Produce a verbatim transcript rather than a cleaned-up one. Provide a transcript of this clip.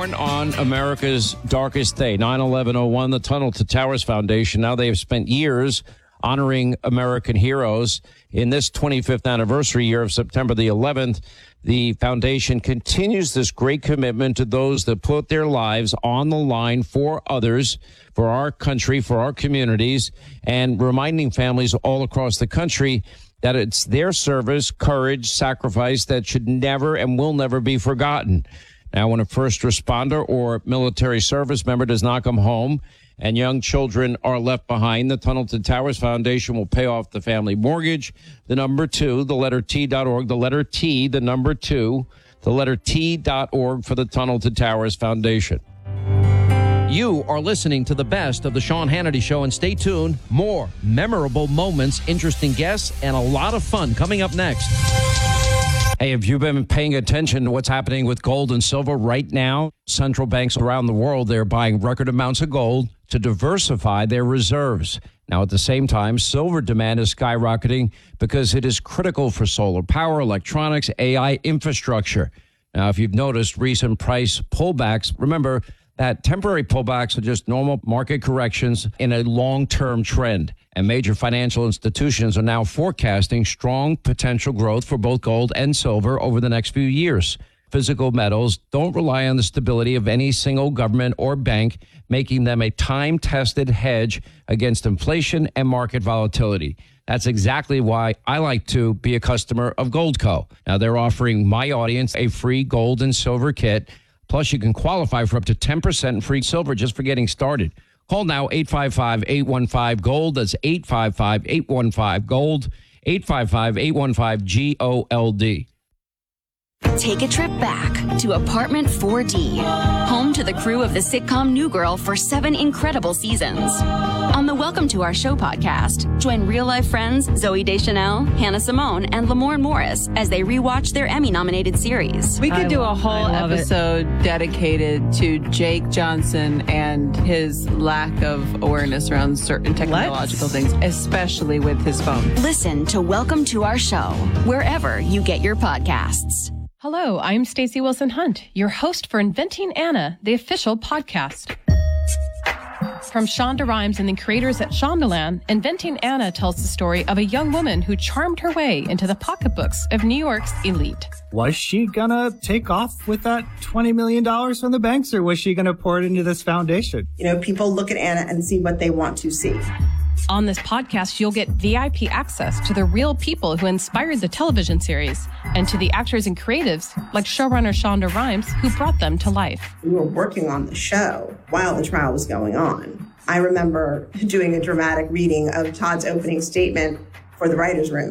born on America's darkest day, nine eleven oh one, the Tunnel to Towers Foundation. Now they have spent years honoring American heroes. In this twenty-fifth anniversary year of September the eleventh, the foundation continues this great commitment to those that put their lives on the line for others, for our country, for our communities, and reminding families all across the country that it's their service, courage, sacrifice that should never and will never be forgotten. Now, when a first responder or military service member does not come home and young children are left behind, the Tunnel to Towers Foundation will pay off the family mortgage. The number two, the letter T dot org, the letter T, the number two, the letter T dot org for the Tunnel to Towers Foundation. You are listening to the best of the Sean Hannity Show, and stay tuned. More memorable moments, interesting guests, and a lot of fun coming up next. Hey, have you been paying attention to what's happening with gold and silver right now? Central banks around the world, they're buying record amounts of gold to diversify their reserves. Now, at the same time, silver demand is skyrocketing because it is critical for solar power, electronics, A I infrastructure. Now, if you've noticed recent price pullbacks, remember that temporary pullbacks are just normal market corrections in a long-term trend. And major financial institutions are now forecasting strong potential growth for both gold and silver over the next few years. Physical metals don't rely on the stability of any single government or bank, making them a time-tested hedge against inflation and market volatility. That's exactly why I like to be a customer of Goldco. Now, they're offering my audience a free gold and silver kit. Plus, you can qualify for up to ten percent free silver just for getting started. Call now, eight five five, eight one five, GOLD. That's eight five five, eight one five, GOLD, eight five five, eight one five, G O L D. Take a trip back to Apartment four D, home to the crew of the sitcom New Girl for seven incredible seasons. On the Welcome to Our Show podcast, join real-life friends Zooey Deschanel, Hannah Simone, and Lamorne Morris as they rewatch their Emmy-nominated series. We could I do lo- a whole episode it. dedicated to Jake Johnson and his lack of awareness around certain technological Let's. things, especially with his phone. Listen to Welcome to Our Show, wherever you get your podcasts. Hello, I'm Stacey Wilson Hunt, your host for Inventing Anna, the official podcast. From Shonda Rhimes and the creators at Shondaland, Inventing Anna tells the story of a young woman who charmed her way into the pocketbooks of New York's elite. Was she gonna take off with that twenty million dollars from the banks, or was she gonna pour it into this foundation? You know, people look at Anna and see what they want to see. On this podcast, you'll get V I P access to the real people who inspired the television series and to the actors and creatives like showrunner Shonda Rhimes who brought them to life. We were working on the show while the trial was going on. I remember doing a dramatic reading of Todd's opening statement for the writer's room.